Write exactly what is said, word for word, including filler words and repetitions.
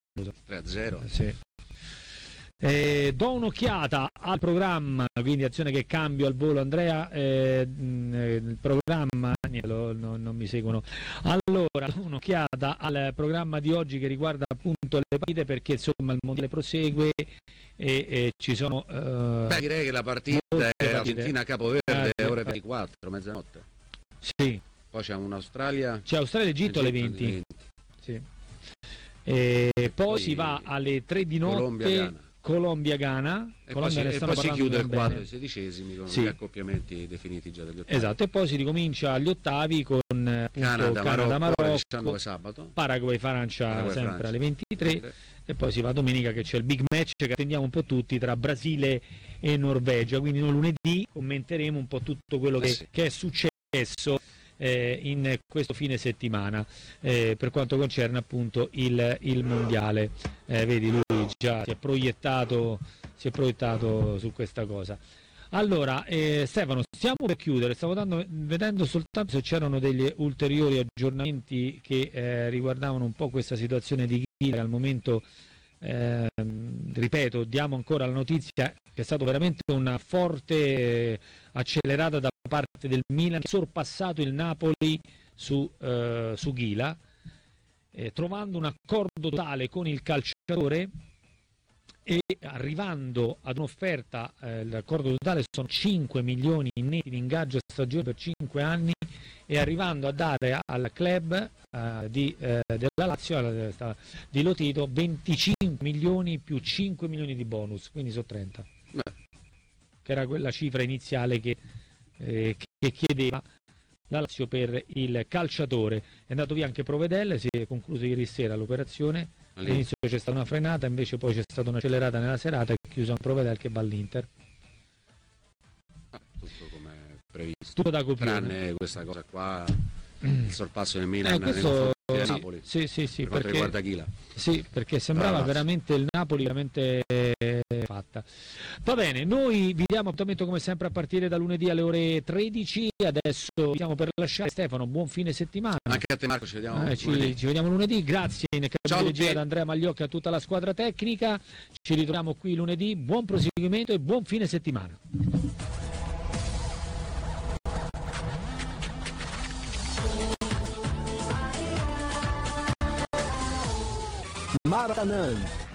tre a zero. Sì. Eh, do un'occhiata al programma, quindi azione che cambio al volo, Andrea. Eh, il programma, niente, lo, no, non mi seguono. Allora, do un'occhiata al programma di oggi che riguarda appunto le partite, perché insomma il mondiale prosegue e, e ci sono. Uh, Beh, direi che la partita è Argentina-Capoverde, eh, ore ventiquattro, mezzanotte. Sì. Poi c'è un'Australia. C'è Australia-Egitto alle venti. venti. Sì. E, e poi, poi si va alle tre di notte. Colombia-Ghana. Colombia-Ghana e poi, si, e poi si chiude il quadro dei sedicesimi con sì. gli accoppiamenti definiti già dagli ottavi. Esatto, e poi si ricomincia agli ottavi con Canada, Canada Marocco, diciannove sabato, Paraguay Francia Paraguay, sempre Francia. alle ventitré okay. E poi si va domenica che c'è il big match che attendiamo un po' tutti tra Brasile e Norvegia, quindi noi lunedì commenteremo un po' tutto quello eh che, sì. che è successo Eh, in questo fine settimana eh, per quanto concerne appunto il, il mondiale. Eh, vedi, lui già si è proiettato si è proiettato su questa cosa. Allora eh, Stefano, stiamo per chiudere, stavo dando, vedendo soltanto se c'erano degli ulteriori aggiornamenti che eh, riguardavano un po' questa situazione di Ghila, che al momento eh, ripeto, diamo ancora la notizia che è stata veramente una forte eh, accelerata da parte del Milan, che ha sorpassato il Napoli su, eh, su Ghila, eh, trovando un accordo totale con il calciatore e arrivando ad un'offerta, eh, l'accordo totale sono cinque milioni netti di ingaggio a stagione per cinque anni, e arrivando a dare al club eh, di, eh, della Lazio, di Lotito, venticinque milioni più cinque milioni di bonus, quindi sono trenta. Beh. Che era quella cifra iniziale che, eh, che chiedeva la Lazio per il calciatore. È andato via anche Provedel, si è concluso ieri sera l'operazione. All'inizio c'è stata una frenata, invece poi c'è stata un'accelerata nella serata e chiuso un Provedel che va all'Inter. Ah, tutto come previsto, tutto da coprire, tranne questa cosa qua, il sorpasso del Milan eh, questo, nei sì, Napoli, sì, sì, sì, per quanto perché, riguarda Ghila. Sì, perché sembrava veramente il Napoli veramente fatta. Va bene, noi vi diamo appuntamento come sempre a partire da lunedì alle ore tredici. Adesso stiamo per lasciare. Stefano, buon fine settimana. Anche a te Marco, ci vediamo eh, ci, ci vediamo lunedì. Grazie in regia ad Andrea Magliocca e a tutta la squadra tecnica. Ci ritroviamo qui lunedì. Buon proseguimento e buon fine settimana. Maracanã.